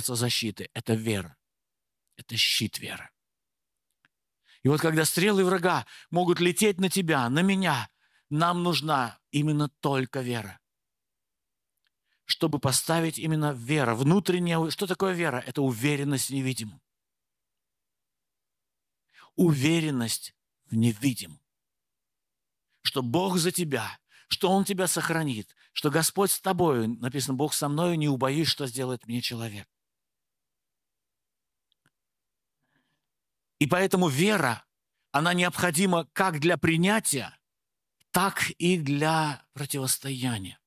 кольца защиты – это вера, это щит веры. И вот когда стрелы врага могут лететь на тебя, на меня, нам нужна именно только вера. Чтобы поставить именно вера, внутренняя... Что такое вера? Это уверенность в невидимом. Уверенность в невидимом. Что Бог за тебя, что Он тебя сохранит, что Господь с тобою. Написано, Бог со мною, не убоюсь, что сделает мне человек. И поэтому вера, она необходима как для принятия, так и для противостояния.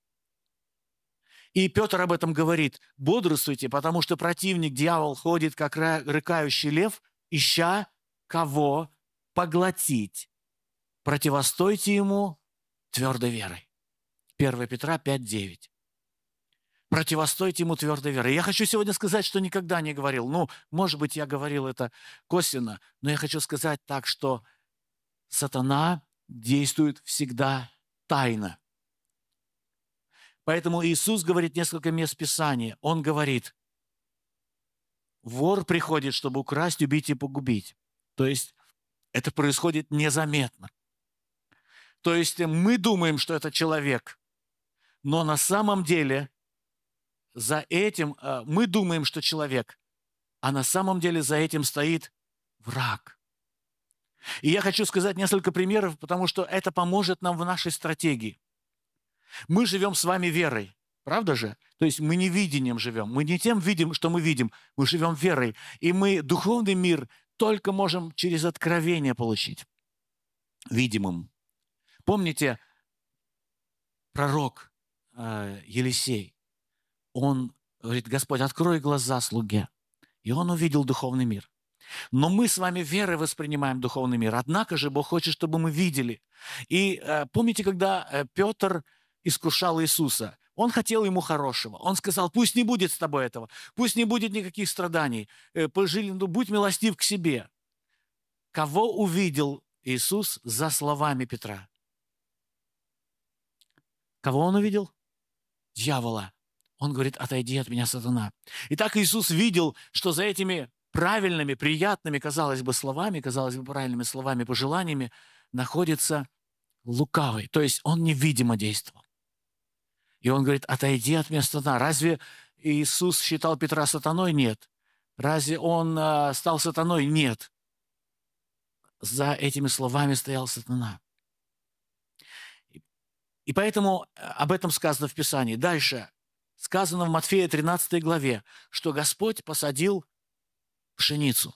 И Петр об этом говорит: бодрствуйте, потому что противник, дьявол, ходит, как рыкающий лев, ища кого поглотить. Противостойте ему твердой верой. 1 Петра 5:9. Противостойте ему твердой верой. Я хочу сегодня сказать, что никогда не говорил. Может быть, я говорил это косвенно, но я хочу сказать так, что сатана действует всегда тайно. Поэтому Иисус говорит несколько мест Писания. Он говорит: вор приходит, чтобы украсть, убить и погубить. То есть это происходит незаметно. То есть мы думаем, что это человек, но на самом деле за этим мы думаем, что человек, а на самом деле за этим стоит враг. И я хочу сказать несколько примеров, потому что это поможет нам в нашей стратегии. Мы живем с вами верой, правда же? То есть мы не видением живем, мы не тем видим, что мы видим, мы живем верой. И мы духовный мир только можем через откровение получить, видимым. Помните, пророк Елисей, он говорит: Господь, открой глаза слуге. И он увидел духовный мир. Но мы с вами верой воспринимаем духовный мир. Однако же Бог хочет, чтобы мы видели. И помните, когда Петр искушал Иисуса, он хотел ему хорошего. Он сказал: пусть не будет с тобой этого, пусть не будет никаких страданий, будь милостив к себе. Кого увидел Иисус за словами Петра? Кого он увидел? Дьявола. Он говорит: отойди от меня, сатана. Итак, Иисус видел, что за этими правильными, приятными, казалось бы, словами, казалось бы, правильными словами, пожеланиями находится лукавый. То есть он невидимо действовал. И он говорит: отойди от меня, сатана. Разве Иисус считал Петра сатаной? Нет. Разве он стал сатаной? Нет. За этими словами стоял сатана. И поэтому об этом сказано в Писании. Дальше сказано в Матфея 13 главе, что Господь посадил пшеницу.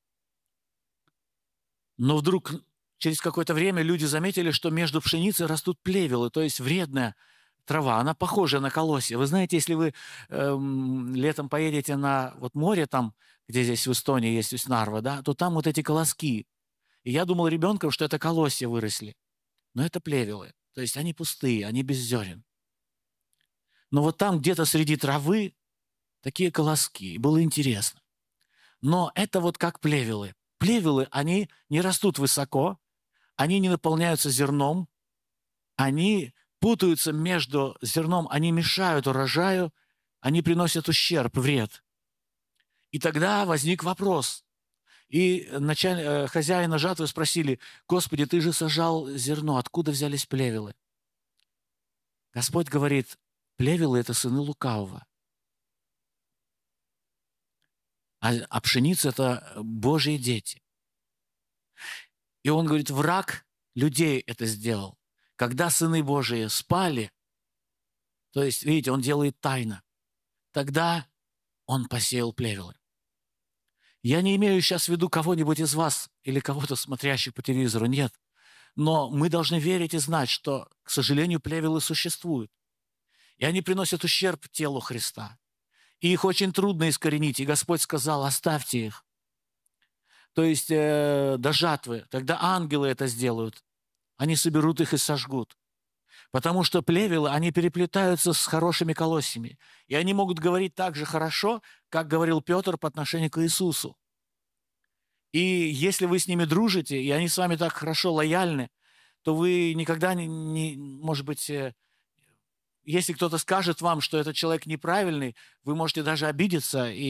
Но вдруг через какое-то время люди заметили, что между пшеницей растут плевелы, то есть вредная трава. Она похожа на колосья. Вы знаете, если вы летом поедете на море, там, где здесь в Эстонии есть Нарва, да, то там вот эти колоски. И я думал ребенком, что это колосья выросли. Но это плевелы. То есть они пустые, они без зерен. Но вот там где-то среди травы такие колоски. И было интересно. Но это вот как плевелы. Плевелы, они не растут высоко, они не наполняются зерном, они путаются между зерном, они мешают урожаю, они приносят ущерб, вред. И тогда возник вопрос. И хозяина жатвы спросили: Господи, ты же сажал зерно, откуда взялись плевелы? Господь говорит: плевелы – это сыны лукавого. А пшеница – это Божьи дети. И он говорит: враг людей это сделал. Когда сыны Божии спали, то есть, видите, он делает тайно, тогда он посеял плевелы. Я не имею сейчас в виду кого-нибудь из вас или кого-то смотрящих по телевизору, нет. Но мы должны верить и знать, что, к сожалению, плевелы существуют. И они приносят ущерб телу Христа. И их очень трудно искоренить. И Господь сказал: оставьте их. То есть до жатвы. Тогда ангелы это сделают. Они соберут их и сожгут. Потому что плевелы, они переплетаются с хорошими колосьями. И они могут говорить так же хорошо, как говорил Петр по отношению к Иисусу. И если вы с ними дружите, и они с вами так хорошо лояльны, то вы никогда, может быть, если кто-то скажет вам, что этот человек неправильный, вы можете даже обидеться